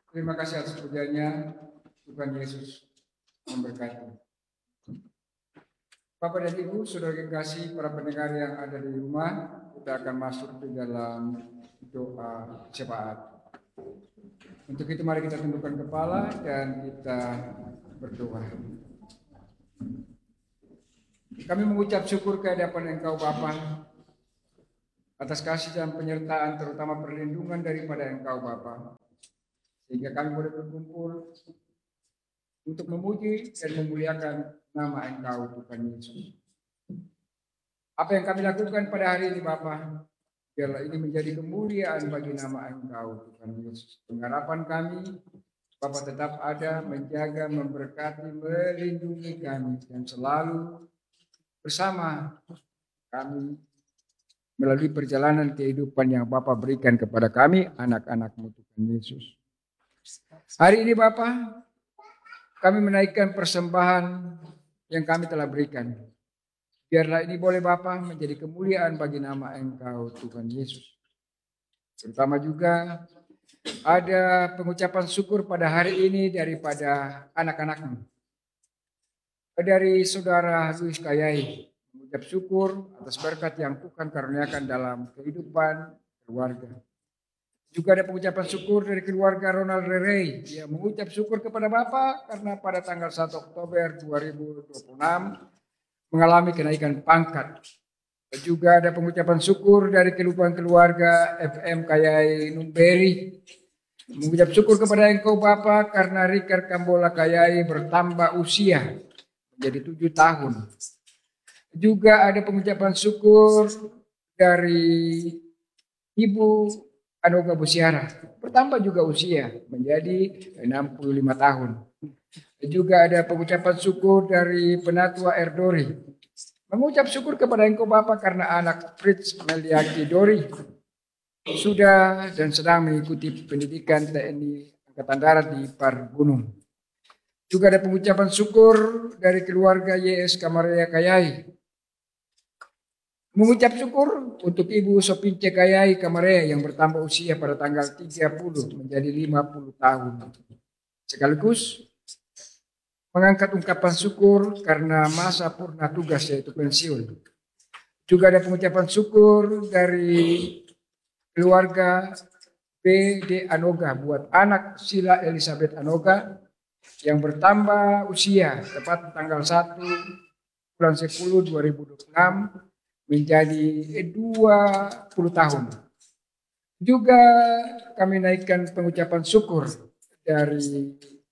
Terima kasih atas pujiannya. Tuhan Yesus memberkati. Bapak dan Ibu, saudara kekasih, para pendengar yang ada di rumah, kita akan masuk ke dalam doa syafaat. Untuk itu mari kita tundukkan kepala dan kita berdoa. Kami mengucap syukur kehadiran Engkau Bapa atas kasih dan penyertaan, terutama perlindungan daripada Engkau Bapa, sehingga kami boleh berkumpul untuk memuji dan memuliakan nama Engkau Tuhan Yesus. Apa yang kami lakukan pada hari ini Bapa, biarlah ini menjadi kemuliaan bagi nama Engkau Tuhan Yesus. Pengharapan kami Bapa tetap ada, menjaga, memberkati, melindungi kami dan selalu bersama kami melalui perjalanan kehidupan yang Bapa berikan kepada kami, anak-anak-Mu Tuhan Yesus. Hari ini Bapa, kami menaikkan persembahan yang kami telah berikan. Biarlah ini boleh Bapa menjadi kemuliaan bagi nama Engkau Tuhan Yesus. Terutama juga ada pengucapan syukur pada hari ini daripada anak-anak-Mu. Dari saudara Luis Kayai, mengucap syukur atas berkat yang Tuhan karuniakan dalam kehidupan keluarga. Juga ada pengucapan syukur dari keluarga Ronald Rerei. Dia mengucap syukur kepada Bapa karena pada tanggal 1 Oktober 2026 mengalami kenaikan pangkat. Juga ada pengucapan syukur dari kehidupan keluarga FM Kayai Numberi. Mengucap syukur kepada Engkau Bapa karena Rikar Kambola Kayai bertambah usia menjadi 7 tahun. Juga ada pengucapan syukur dari Ibu Anoga Busiara, bertambah juga usia menjadi 65 tahun. Juga ada pengucapan syukur dari Penatua Erdori. Mengucap syukur kepada Engkau Bapa karena anak Fritz Meliaki Dori sudah dan sedang mengikuti pendidikan TNI Angkatan Darat di Pargunung. Juga ada pengucapan syukur dari keluarga YS Kamaria Kayai. Mengucap syukur untuk Ibu Sopince Kayai Kamaria yang bertambah usia pada tanggal 30 menjadi 50 tahun. Sekaligus mengangkat ungkapan syukur karena masa purna tugas yaitu pensiun. Juga ada pengucapan syukur dari keluarga PD Anoga buat anak Sila Elizabeth Anoga yang bertambah usia tepat tanggal 1 bulan 10 2026 menjadi 20 tahun. Juga kami naikkan pengucapan syukur dari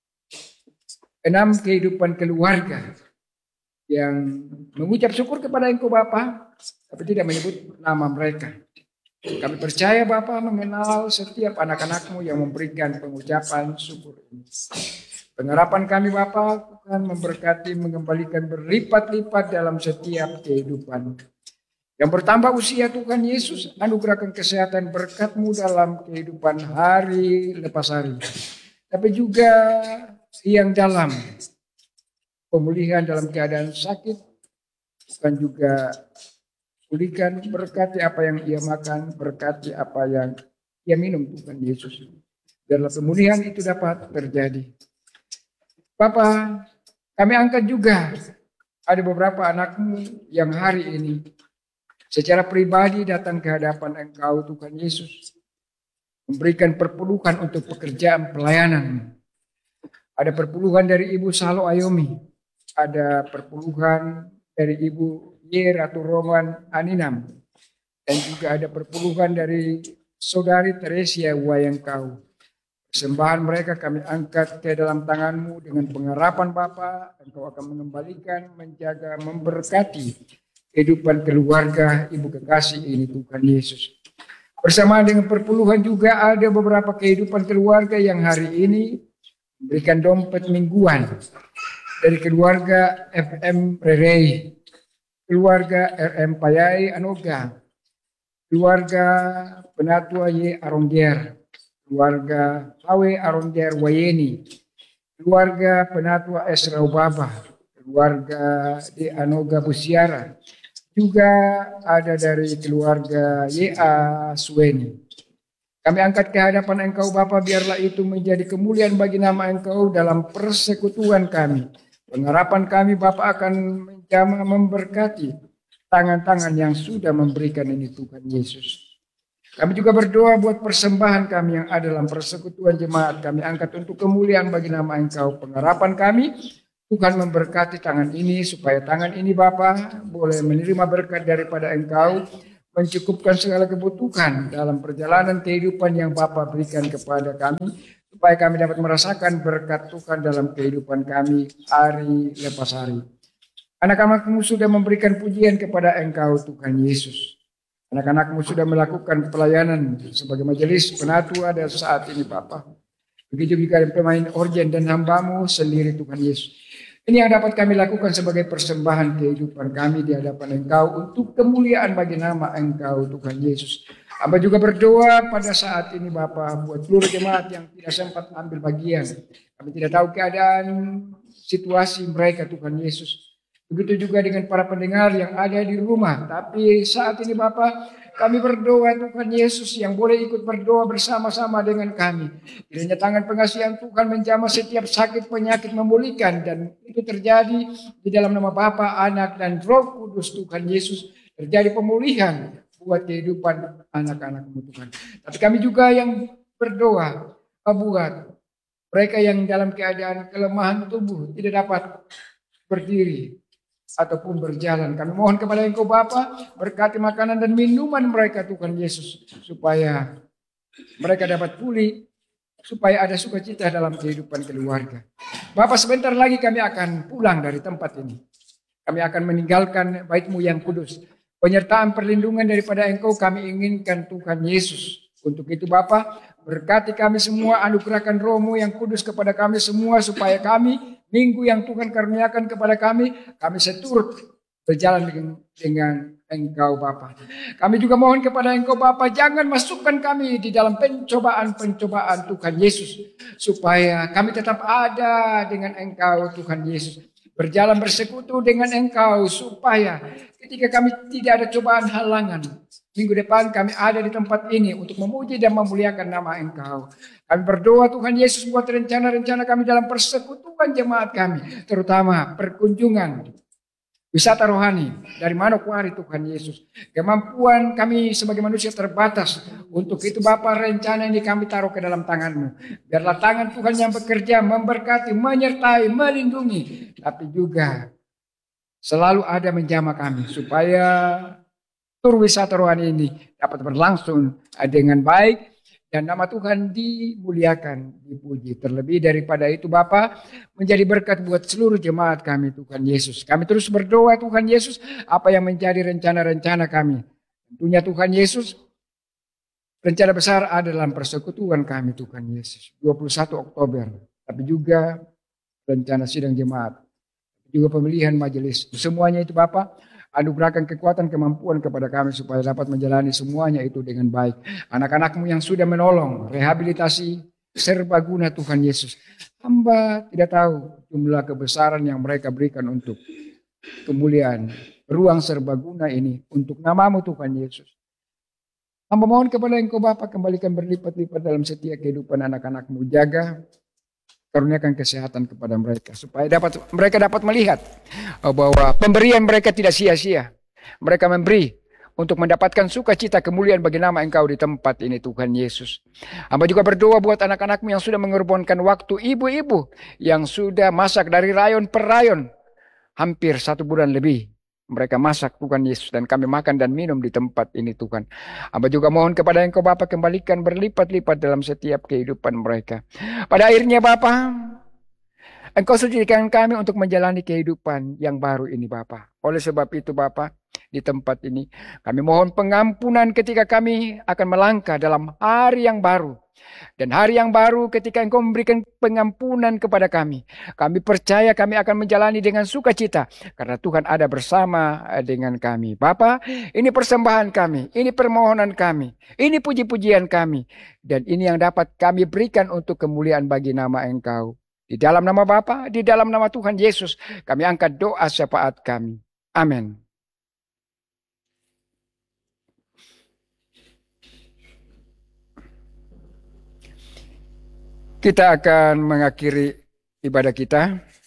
6 kehidupan keluarga yang mengucap syukur kepada Engkau Bapa tapi tidak menyebut nama mereka. Kami percaya Bapa mengenal setiap anak-anak-Mu yang memberikan pengucapan syukur ini. Pengharapan kami Bapa, Tuhan memberkati, mengembalikan berlipat-lipat dalam setiap kehidupan. Yang bertambah usia Tuhan Yesus, anugerahkan kesehatan berkat-Mu dalam kehidupan hari lepas hari. Tapi juga yang dalam pemulihan dalam keadaan sakit, Tuhan juga pulihkan, berkati apa yang ia makan, berkati apa yang ia minum Tuhan Yesus. Biarlah pemulihan itu dapat terjadi. Bapa, kami angkat juga ada beberapa anak-Mu yang hari ini secara pribadi datang ke hadapan Engkau Tuhan Yesus. Memberikan perpuluhan untuk pekerjaan pelayanan. Ada perpuluhan dari Ibu Salo Ayomi. Ada perpuluhan dari Ibu Y. Ratu Roman Aninam. Dan juga ada perpuluhan dari Saudari Teresia Wayangkau. Persembahan mereka kami angkat ke dalam tangan-Mu dengan pengharapan Bapa. Engkau akan mengembalikan, menjaga, memberkati kehidupan keluarga Ibu kekasih ini Tuhan Yesus. Bersama dengan perpuluhan juga ada beberapa kehidupan keluarga yang hari ini memberikan dompet mingguan dari keluarga FM Rerei, keluarga RM Payai Anoga, keluarga Penatua Y Arongger, keluarga Hawe Arongger Wayeni, keluarga Penatua Esra Ubaba, keluarga D Anoga Busiara, juga ada dari keluarga YA Suweni. Kami angkat ke hadapan Engkau Bapa, biarlah itu menjadi kemuliaan bagi nama Engkau dalam persekutuan kami. Pengharapan kami Bapa akan menjamah memberkati tangan-tangan yang sudah memberikan ini Tuhan Yesus. Kami juga berdoa buat persembahan kami yang ada dalam persekutuan jemaat. Kami angkat untuk kemuliaan bagi nama Engkau. Pengharapan kami, Tuhan memberkati tangan ini supaya tangan ini Bapa boleh menerima berkat daripada Engkau, mencukupkan segala kebutuhan dalam perjalanan kehidupan yang Bapa berikan kepada kami, supaya kami dapat merasakan berkat Tuhan dalam kehidupan kami hari lepas hari. Anak-anakmu sudah memberikan pujian kepada Engkau Tuhan Yesus. Anak-anakmu sudah melakukan pelayanan sebagai majelis penatua dan saat ini Bapa. Begitu juga pemain organ dan hambamu sendiri Tuhan Yesus. Ini yang dapat kami lakukan sebagai persembahan kehidupan kami di hadapan Engkau untuk kemuliaan bagi nama Engkau Tuhan Yesus. Hamba juga berdoa pada saat ini Bapa buat seluruh jemaat yang tidak sempat ambil bagian. Kami tidak tahu keadaan situasi mereka Tuhan Yesus. Begitu juga dengan para pendengar yang ada di rumah. Tapi saat ini Bapa, kami berdoa Tuhan Yesus yang boleh ikut berdoa bersama-sama dengan kami. Kiranya tangan pengasihan Tuhan menjamah setiap sakit penyakit, memulihkan, dan itu terjadi di dalam nama Bapa, Anak, dan Roh Kudus Tuhan Yesus. Terjadi pemulihan buat kehidupan anak-anak-Mu Tuhan. Tapi kami juga yang berdoa buat mereka yang dalam keadaan kelemahan tubuh tidak dapat berdiri ataupun berjalan. Kami mohon kepada Engkau Bapa, berkati makanan dan minuman mereka Tuhan Yesus, supaya mereka dapat pulih, supaya ada sukacita dalam kehidupan keluarga. Bapa, sebentar lagi kami akan pulang dari tempat ini. Kami akan meninggalkan bait-Mu yang kudus. Penyertaan perlindungan daripada Engkau kami inginkan Tuhan Yesus. Untuk itu Bapa, berkati kami semua, anugerahkan Roh-Mu yang kudus kepada kami semua, supaya kami minggu yang Tuhan karuniakan kepada kami seturut berjalan dengan Engkau Bapa. Kami juga mohon kepada Engkau Bapa, jangan masukkan kami di dalam pencobaan-pencobaan Tuhan Yesus, supaya kami tetap ada dengan Engkau Tuhan Yesus. Berjalan bersekutu dengan Engkau, supaya ketika kami tidak ada cobaan halangan, minggu depan kami ada di tempat ini untuk memuji dan memuliakan nama Engkau. Kami berdoa Tuhan Yesus buat rencana-rencana kami dalam persekutuan jemaat kami, terutama perkunjungan wisata rohani dari Manokwari Tuhan Yesus. Kemampuan kami sebagai manusia terbatas. Untuk itu Bapa, rencana ini kami taruh ke dalam tangan-Mu. Biarlah tangan Tuhan yang bekerja, memberkati, menyertai, melindungi, tapi juga selalu ada menjamah kami, supaya tur wisata rohani ini dapat berlangsung dengan baik dan nama Tuhan dimuliakan, dipuji. Terlebih daripada itu Bapa, menjadi berkat buat seluruh jemaat kami Tuhan Yesus. Kami terus berdoa Tuhan Yesus, apa yang menjadi rencana-rencana kami. Tentunya Tuhan Yesus, rencana besar ada dalam persekutuan kami Tuhan Yesus. 21 Oktober, tapi juga rencana sidang jemaat, juga pemilihan majelis. Semuanya itu Bapa, anugerahkan kekuatan, kemampuan kepada kami supaya dapat menjalani semuanya itu dengan baik. Anak-anak-Mu yang sudah menolong, rehabilitasi, serbaguna Tuhan Yesus. Hamba tidak tahu jumlah kebesaran yang mereka berikan untuk kemuliaan ruang serbaguna ini untuk nama-Mu Tuhan Yesus. Hamba mohon kepada Engkau Bapa, kembalikan berlipat-lipat dalam setiap kehidupan anak-anak-Mu. Jaga, karuniakan kesehatan kepada mereka, supaya mereka dapat melihat bahwa pemberian mereka tidak sia-sia. Mereka memberi untuk mendapatkan sukacita kemuliaan bagi nama Engkau di tempat ini Tuhan Yesus. Hamba juga berdoa buat anak-anak-Mu yang sudah mengorbankan waktu, ibu-ibu yang sudah masak dari rayon per rayon, hampir 1 bulan lebih. Mereka masak Tuhan Yesus, dan kami makan dan minum di tempat ini Tuhan. Hamba juga mohon kepada Engkau Bapa, kembalikan berlipat-lipat dalam setiap kehidupan mereka. Pada akhirnya Bapa, Engkau sucikan kami untuk menjalani kehidupan yang baru ini Bapa. Oleh sebab itu Bapa, di tempat ini kami mohon pengampunan ketika kami akan melangkah dalam hari yang baru. Dan hari yang baru ketika Engkau memberikan pengampunan kepada kami, kami percaya kami akan menjalani dengan sukacita, karena Tuhan ada bersama dengan kami. Bapa, ini persembahan kami, ini permohonan kami, ini puji-pujian kami, dan ini yang dapat kami berikan untuk kemuliaan bagi nama Engkau. Di dalam nama Bapa, di dalam nama Tuhan Yesus, kami angkat doa syafaat kami. Amin. Kita akan mengakhiri ibadah kita